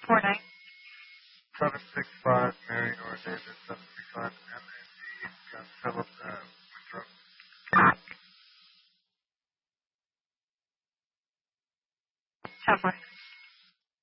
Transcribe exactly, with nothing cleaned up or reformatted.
Four nine. seven six five, Mary Nor David, seven six five, M N D, got Philip, uh, Winthrop. Southwest.